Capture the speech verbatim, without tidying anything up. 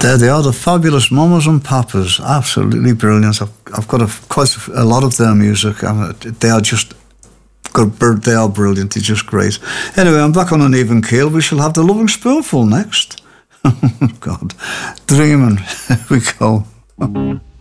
There they are, the Fabulous Mamas and Papas. Absolutely brilliant. I've, I've got a, quite a lot of their music, and they are just good. They are brilliant. They're just great. Anyway, I'm back on an even keel. We shall have the Loving Spoonful next. Oh, God. Dreaming. Here we go.